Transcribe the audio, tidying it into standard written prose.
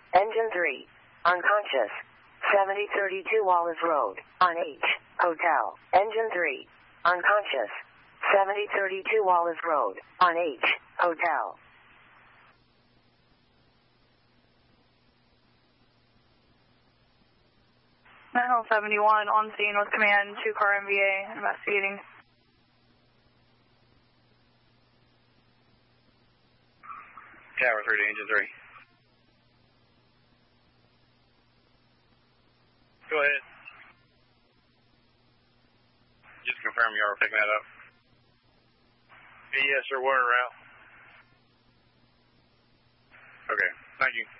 Engine 3. Unconscious. 7032 Wallace Road. On H. Hotel. Engine 3. Unconscious. 7032 Wallace Road. On H. Hotel. Manhole 71 on scene with command, 2-car MVA investigating. Tower 3 to engine 3. Go ahead. Just confirm you are picking that up. Yes, sir, we're en route. Okay, thank you.